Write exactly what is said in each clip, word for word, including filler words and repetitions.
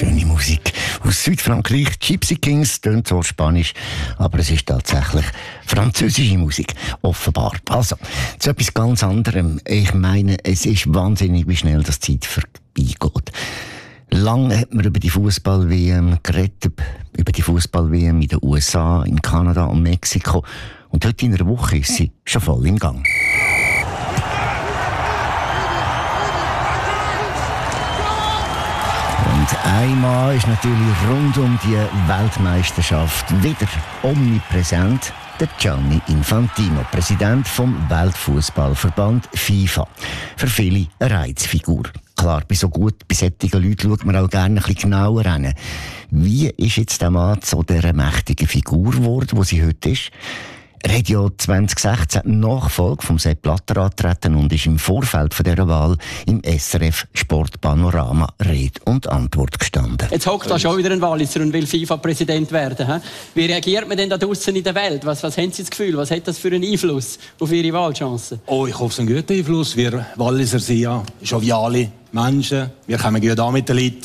schöne Musik aus Südfrankreich. Gypsy Kings tönt so spanisch, aber es ist tatsächlich französische Musik, offenbar. Also, zu etwas ganz anderem. Ich meine, es ist wahnsinnig, wie schnell das Zeit vorbeigeht. Lange hat man über die Fußball-W M geredet, über die Fußball-W M in den U S A, in Kanada und Mexiko. Und heute in einer Woche ist sie schon voll im Gang. Und einmal ist natürlich rund um die Weltmeisterschaft wieder omnipräsent der Gianni Infantino, Präsident vom Weltfußballverband FIFA. Für viele eine Reizfigur. Klar, bei so gut besättigten Leuten schaut man auch gerne ein bisschen genauer hin. Wie ist jetzt der Mann zu dieser mächtigen Figur geworden, die sie heute ist? Er hat ja zwanzig sechzehn Nachfolge vom Sepp Blatter angetreten und ist im Vorfeld von dieser Wahl im S R F Sport Panorama Rede und Antwort gestanden. Jetzt hockt da schon wieder ein Walliser und will FIFA-Präsident werden. He? Wie reagiert man denn da draussen in der Welt? Was, was haben Sie das Gefühl? Was hat das für einen Einfluss auf Ihre Wahlchancen? Oh, ich hoffe, es ist einen guten Einfluss. Wir Walliser sind ja joviale Menschen. Wir kommen gut an mit den Leuten.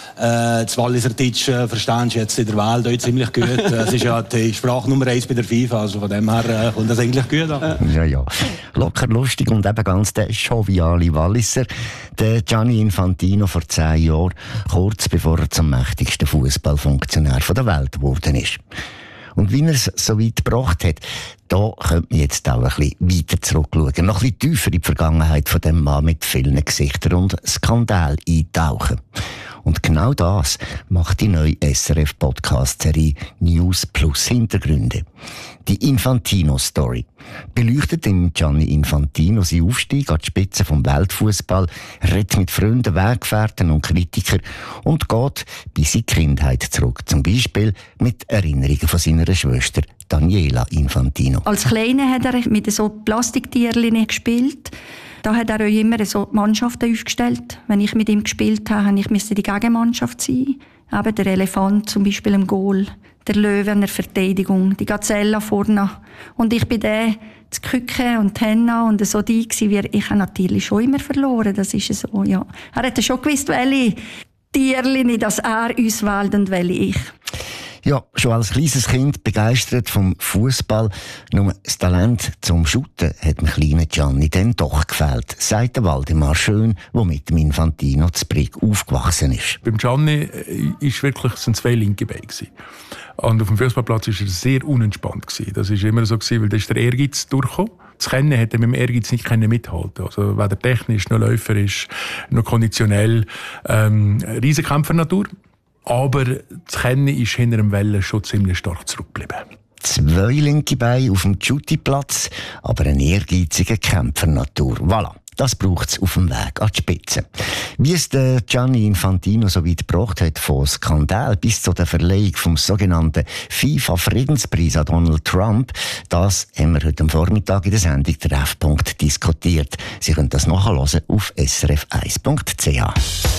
Äh, das Walliserdeutsch äh, verstehst du jetzt in der Welt auch ziemlich gut. Es ist ja die Sprache Nummer eins bei der FIFA, also von dem her äh, kommt das eigentlich gut an. Ja, ja. Locker, lustig und eben ganz der joviale Walliser. Der Gianni Infantino vor zehn Jahren, kurz bevor er zum mächtigsten Fußballfunktionär der Welt geworden ist. Und wie er es so weit gebracht hat, da könnte man jetzt auch ein bisschen weiter zurückschauen, noch ein bisschen tiefer in die Vergangenheit von dem Mann mit vielen Gesichtern und Skandal eintauchen. Und genau das macht die neue S R F-Podcast-Serie News plus Hintergründe. Die Infantino-Story beleuchtet im Gianni Infantino seinen Aufstieg an die Spitze vom Weltfußball, redet mit Freunden, Weggefährten und Kritikern und geht bis in die Kindheit zurück. Zum Beispiel mit Erinnerungen von seiner Schwester Daniela Infantino. Als Kleiner hat er mit so Plastiktierchen gespielt. Da hat er auch immer so Mannschaften aufgestellt. Wenn ich mit ihm gespielt habe, musste ich die Gegenmannschaft sein. Eben der Elefant zum Beispiel im Goal, der Löwe in der Verteidigung, die Gazelle vorne. Und ich bin der, das Küken und die Henna und so die gewesen. Ich habe natürlich schon immer verloren, das ist so, ja. Er hat schon gewusst, welche Tierchen, dass er uns wählt und welche ich. Ja, schon als kleines Kind begeistert vom Fußball. Nur das Talent zum Shooten hat dem kleinen Gianni dann doch gefehlt, sagt der Waldemar Schön, der mit dem Infantino zu Brig aufgewachsen ist. Beim Gianni ist wirklich, sind zwei linke Beine gewesen. Und auf dem Fußballplatz war er sehr unentspannt gewesen. Das war immer so gewesen, weil da ist der Ehrgeiz durchgekommen. Das Kennen hätte er mit dem Ehrgeiz nicht mithalten. Also weder technisch, noch läuferisch, noch konditionell. Ähm, Riesenkämpfernatur. Aber das Kennen ist hinter dem Wellen schon ziemlich stark zurückgeblieben. Zwei linke Beine auf dem Shooty-Platz, aber eine ehrgeizige Kämpfernatur. Voilà. Das braucht es auf dem Weg an die Spitze. Wie es der Gianni Infantino so weit gebracht hat, von Skandal bis zu der Verleihung vom sogenannten FIFA-Friedenspreis an Donald Trump, das haben wir heute am Vormittag in der Sendung Treff diskutiert. Sie können das nachhören auf s r f eins punkt c h.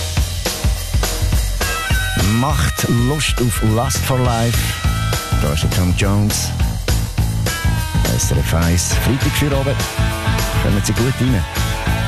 Macht Lust auf Lust for Life. Da ist der Tom Jones. S R F eins, Freitag für oben. Kommen Sie gut rein.